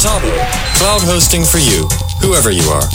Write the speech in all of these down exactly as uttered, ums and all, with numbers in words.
Portable, cloud hosting for you, whoever you are.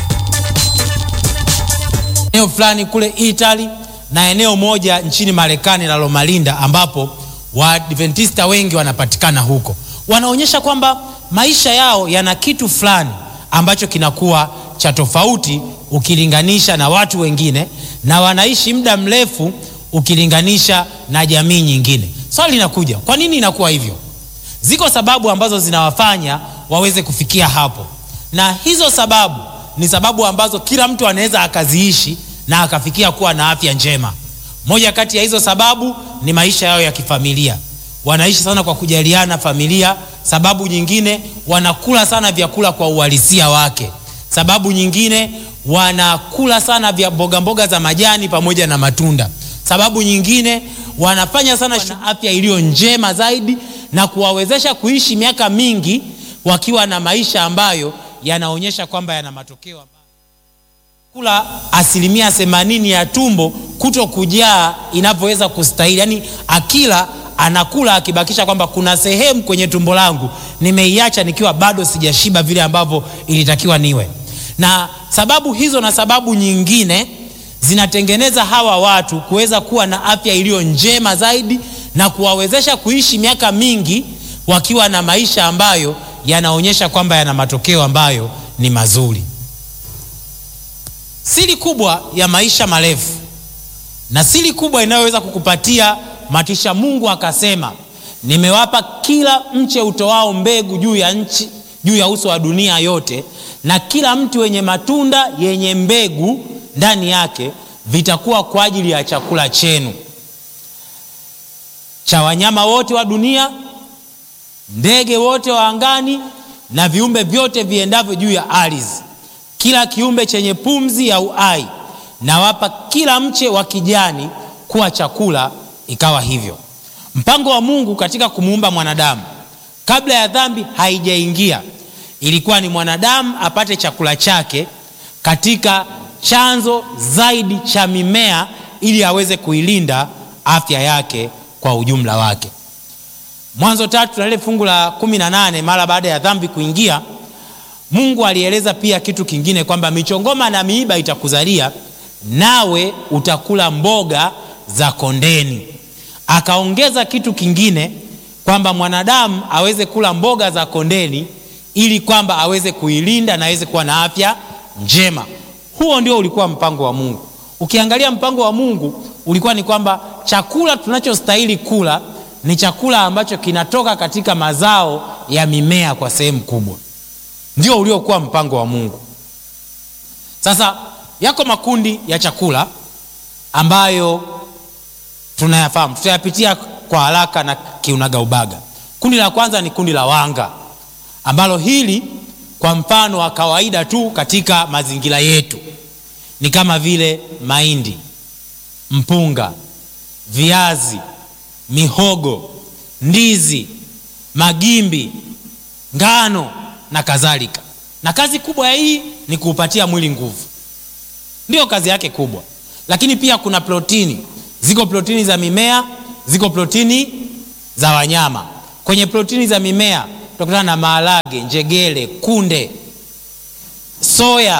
Eneo fulani kule Italy na eneo moja nchini Marekani la Loma Linda, ambapo Waadventista wengi wanapatikana huko, wanaonyesha kwamba maisha yao yana kitu fulani ambacho kinakuwa cha tofauti ukilinganisha na watu wengine, na wanaishi muda mrefu ukilinganisha na jamii nyingine. Swali linakuja, kwa nini inakuwa hivyo? Ziko sababu ambazo zinawafanya waweze kufikia hapo, na hizo sababu ni sababu ambazo kila mtu anaweza akaziishi na akafikia kuwa na afya njema. Moja kati ya hizo sababu ni maisha yao ya kifamilia. Wanaishi sana kwa kujaliana familia. Sababu nyingine, wanakula sana vyakula kwa uhalisia wake. Sababu nyingine, wanakula sana vya mboga mboga za majani pamoja na matunda. Sababu nyingine, wanafanya sana na afya iliyo njema zaidi na kuwawezesha kuishi miaka mingi wakiwa na maisha ambayo yanaonyesha kwamba yana matokeo. Kula asilimia themanini ya tumbo kuto kujaa inavyoweza kustahili. Yani akila anakula akibakisha kwamba kuna sehemu kwenye tumbo langu nimeiacha nikiwa bado sijashiba vile ambavyo ilitakiwa niwe. Na sababu hizo na sababu nyingine zinatengeneza hawa watu kuweza kuwa na afya iliyo njema zaidi na kuwawezesha kuishi miaka mingi wakiwa na maisha ambayo yanaonyesha kwamba yana matokeo ambayo ni mazuri. Siri kubwa ya maisha marefu na siri kubwa inayoweza kukupatia matisha, Mungu akasema, nimewapa kila mche utoao mbegu juu ya nchi, juu ya uso wa dunia yote, na kila mti wenye matunda yenye mbegu ndani yake vitakuwa kwa ajili ya chakula chenu, cha wanyama wote wa dunia, ndege wote wa angani na viumbe vyote viendavyo juu ya ardhi, kila kiumbe chenye pumzi ya uhai. Nawapa kila mche wa kijani kuwa chakula. Ikawa hivyo. Mpango wa Mungu katika kumuumba mwanadamu kabla ya dhambi haijaingia ilikuwa ni mwanadamu apate chakula chake katika chanzo zaidi cha mimea, ili aweze kuilinda afya yake kwa ujumla wake. Mwanzo tatu na ile fungu la kumi na nane, mara baada ya dhambi kuingia, Mungu alieleza pia kitu kingine, kwamba michongoma na miiba itakuzalia, nawe utakula mboga za kondeni. Akaongeza kitu kingine, kwamba mwanadamu aweze kula mboga za kondeni ili kwamba aweze kuilinda na aweze kuwa na afya njema. Huo ndio ulikuwa mpango wa Mungu. Ukiangalia mpango wa Mungu ulikuwa ni kwamba chakula tunachostahili kula ni chakula ambacho kinatoka katika mazao ya mimea kwa sehemu kubwa. Ndio uliokuwa mpango wa Mungu. Sasa yako makundi ya chakula ambayo tunayafahamu, tutayapitia kwa haraka na kiunaga ubaga. Kundi la kwanza ni kundi la wanga, ambalo hili kwa mfano wa kawaida tu katika mazingira yetu ni kama vile mahindi, mpunga, viazi, mihogo, ndizi, magimbi, ngano na kadhalika. Na kazi kubwa ya hii ni kuupatia mwili nguvu. Ndio kazi yake kubwa. Lakini pia kuna protini. Ziko protini za mimea, ziko protini za wanyama. Kwenye protini za mimea tutakutana na maharage, njegele, kunde, soya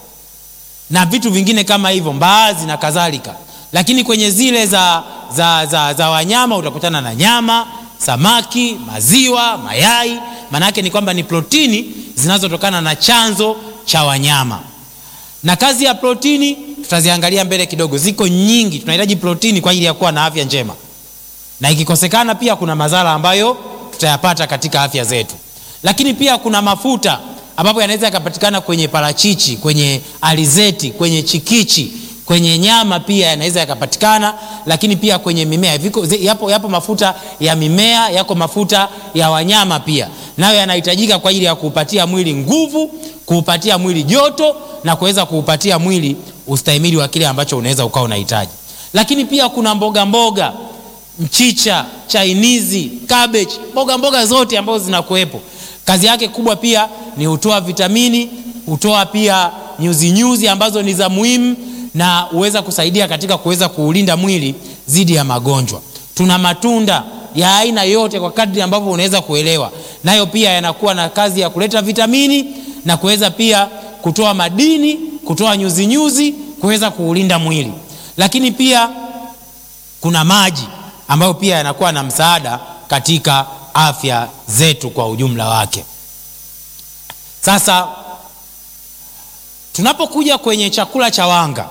na vitu vingine kama hivyo, mbaazi na kadhalika. Lakini kwenye zile za, za, za, za wanyama utakutana na nyama, samaki, maziwa, mayai. Manake ni kwamba ni protini zinazotokana na chanzo cha wanyama. Na kazi ya protini tutaziangalia mbele kidogo. Ziko nyingi. Tunahitaji protini kwa ajili ya kuwa na afya njema, na ikikosekana pia kuna madhara ambayo tutayapata katika afya zetu. Lakini pia kuna mafuta ambapo yanaweza yakapatikana kwenye parachichi, kwenye alizeti, kwenye chikichi, kwenye nyama pia yanaweza yakapatikana. Lakini pia kwenye mimea viko, yapo, yapo mafuta ya mimea, yako mafuta ya wanyama pia, nayo yanahitajika kwa ajili ya kuupatia mwili nguvu, kuupatia mwili joto na kuweza kuupatia mwili ustahimili wa kile ambacho unaweza ukao unahitaji. Lakini pia kuna mboga mboga, mchicha, chainizi, cabbage, mboga mboga zote ambazo zinakuepo. Kazi yake kubwa pia ni hutoa vitamini, hutoa pia nyuzi nyuzi ambazo ni za muhimu na uweza kusaidia katika kuweza kuulinda mwili dhidi ya magonjwa. Tuna matunda ya aina yote kwa kadri ambavyo unaweza kuelewa. Nayo pia yanakuwa na kazi ya kuleta vitamini na kuweza pia kutoa madini, kutoa nyuzi nyuzi, kuweza kuulinda mwili. Lakini pia kuna maji ambayo pia yanakuwa na msaada katika afya zetu kwa ujumla wake. Sasa tunapokuja kwenye chakula cha wanga,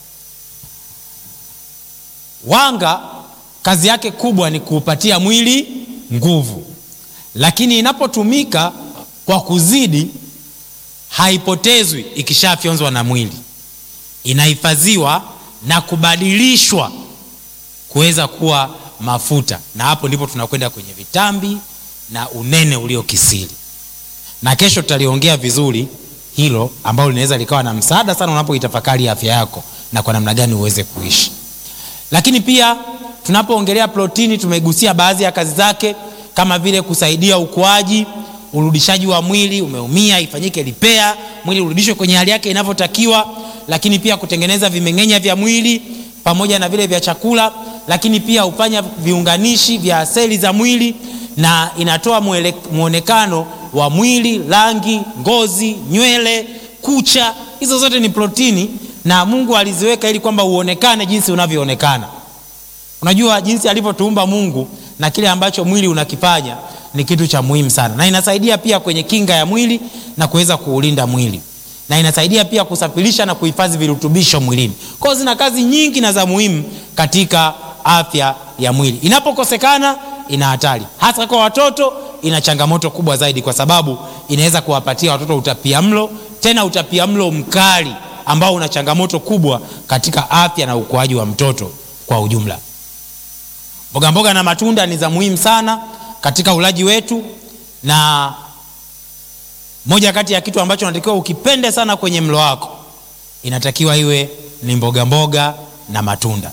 wanga kazi yake kubwa ni kuupatia mwili nguvu, lakini inapotumika kwa kuzidi haipotezwi. Ikishafyonzwa na mwili inahifadhiwa na kubadilishwa kuweza kuwa mafuta, na hapo ndipo tunakwenda kwenye vitambi na unene uliokisiri, na kesho tutaliongea vizuri hilo ambalo linaweza likawa na msaada sana unapoitafakari afya yako na kwa namna gani uweze kuishi. Lakini pia tunapoongelea protini, tumegusia baadhi ya kazi zake kama vile kusaidia ukuaji, urudishaji wa mwili, umeumia ifanyike repair, mwili urudishwe kwenye hali yake inavyotakiwa. Lakini pia kutengeneza vimeng'enya vya mwili pamoja na vile vya chakula. Lakini pia hufanya viunganishi vya seli za mwili na inatoa muonekano wa mwili, rangi, ngozi, nywele, kucha. Hizo zote ni protini na Mungu aliziweka ili kwamba uonekane jinsi unavyoonekana. Unajua jinsi alivyotuumba Mungu na kile ambacho mwili unakifanya ni kitu cha muhimu sana, na inasaidia pia kwenye kinga ya mwili na kuweza kuulinda mwili, na inasaidia pia kusafirisha na kuhifadhi virutubisho mwilini. Kwa hiyo zina kazi nyingi na za muhimu katika afya ya mwili. Inapokosekana ina hatari, hasa kwa watoto ina changamoto kubwa zaidi, kwa sababu inaweza kuwapatia watoto utapiamlo, tena utapiamlo mkali ambao una changamoto kubwa katika afya na ukuaji wa mtoto kwa ujumla. Mboga mboga na matunda ni za muhimu sana katika ulaji wetu, na moja kati ya kitu ambacho unatakiwa ukipende sana kwenye mlo wako inatakiwa iwe ni mboga mboga na matunda.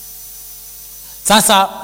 Sasa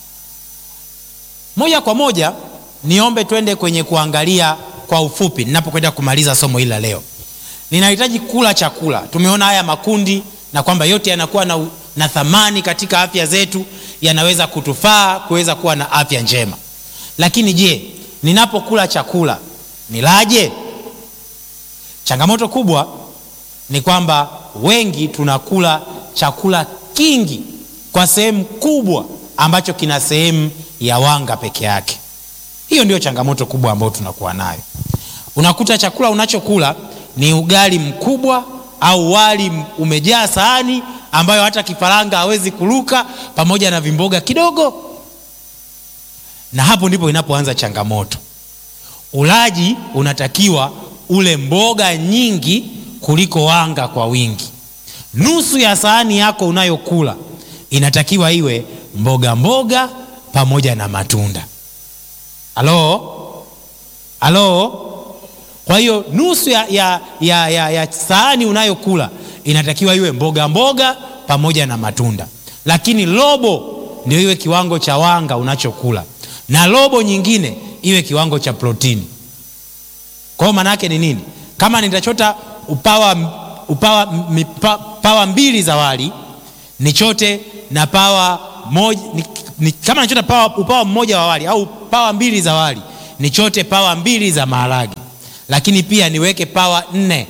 moja kwa moja niombe twende kwenye kuangalia kwa ufupi ninapokwenda kumaliza somo hili leo. Ninahitaji kula chakula. Tumeona haya makundi na kwamba yote yanakuwa na, na thamani katika afya zetu, yanaweza kutufaa kuweza kuwa na afya njema. Lakini je, ninapokula chakula nilaje? Changamoto kubwa ni kwamba wengi tunakula chakula kingi kwa sehemu kubwa ambacho kina sehemu ya wanga peke yake. Hiyo ndio changamoto kubwa ambayo tunakuwa nayo. Unakuta chakula unachokula ni ugali mkubwa au wali umejaa sahani ambayo hata kifaranga hawezi kuruka, pamoja na vimboga kidogo. Na hapo ndipo inapoanza changamoto. Ulaji unatakiwa ule mboga nyingi kuliko wanga kwa wingi. Nusu ya sahani yako unayokula inatakiwa iwe mboga mboga pamoja na matunda. Halo? Halo? Kwa hiyo nusu ya, ya, ya, ya, ya sahani unayokula inatakiwa iwe mboga mboga pamoja na matunda. Lakini robo ndio iwe kiwango cha wanga unachokula, na robo nyingine iwe kiwango cha protini. Kwa hiyo maana yake ni nini? Kama nitachota upawa, upawa, mipa, pawa mbili za wali, nichote na pawa moja, ni, ni, kama nichota pawa, upawa mmoja wa wali au pawa mbili za wali, nichote pawa mbili za maharage. Lakini pia niweke pawa nne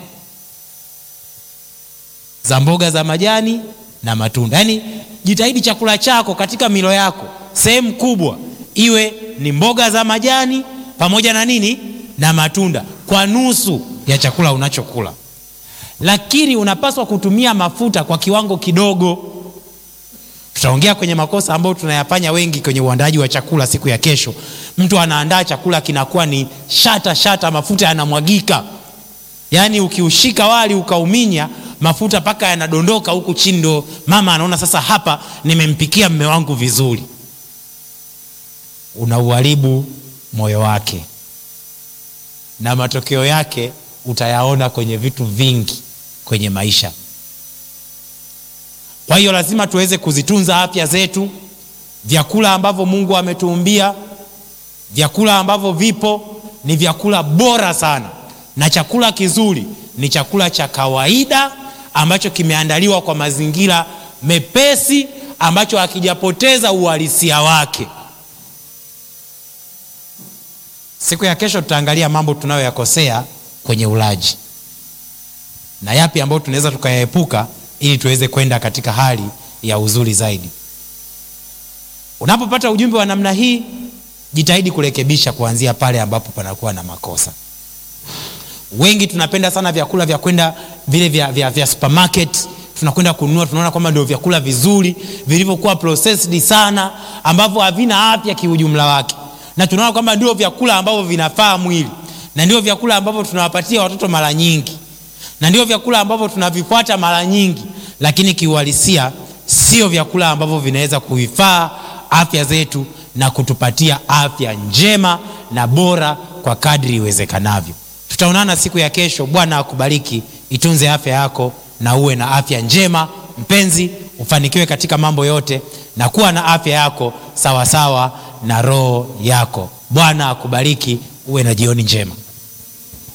za mboga za majani na matunda. Yaani jitahidi chakula chako katika milo yako sehemu kubwa iwe ni mboga za majani pamoja na nini? Na matunda, kwa nusu ya chakula unachokula. Lakini unapaswa kutumia mafuta kwa kiwango kidogo. Tutaongea kwenye makosa ambayo tunayafanya wengi kwenye uandaaji wa chakula siku ya kesho. Mtu anaandaa chakula kinakuwa ni shata shata, mafuta yanamwagika. Yaani ukiushika wali ukauminya, mafuta paka yanadondoka huku chini, ndo mama anaona sasa hapa nimempikia mume wangu vizuri. Unauharibu moyo wake, na matokeo yake utayaona kwenye vitu vingi kwenye maisha. Kwa hiyo lazima tuweze kuzitunza afya zetu. Vyakula ambavyo Mungu ametuumbia, vyakula ambavyo vipo ni vyakula bora sana, na chakula kizuri ni chakula cha kawaida ambacho kimeandaliwa kwa mazingira mepesi, ambacho hakijapoteza uhalisia wake. Siku ya kesho tutaangalia mambo tunayoyakosea kwenye ulaji na yapi ambayo tunaweza tukayaepuka ili tuweze kwenda katika hali ya uzuri zaidi. Unapopata ujumbe wa namna hii, jitahidi kurekebisha kuanzia pale ambapo panakuwa na makosa. Wengi tunapenda sana vyakula vya kwenda vile vya, vya, vya supermarket, tunakwenda kununua, tunaona kwamba ndio vyakula vizuri vilivyokuwa processed sana, ambavyo havina afya kiujumla wake, na tunaona kwamba ndio vyakula ambavyo vinafaa mwili, na ndio vyakula ambavyo tunawapatia watoto mara nyingi, na ndio vyakula ambavyo tunavifuata mara nyingi, lakini kiuhalisia sio vyakula ambavyo vinaweza kuifaa afya zetu na kutupatia afya njema na bora kwa kadri iwezekanavyo. Tutaonana siku ya kesho. Bwana akubariki. Itunze afya yako na uwe na afya njema mpenzi, ufanikiwe katika mambo yote na kuwa na afya yako sawa sawa na roho yako. Bwana akubariki, uwe na jioni njema.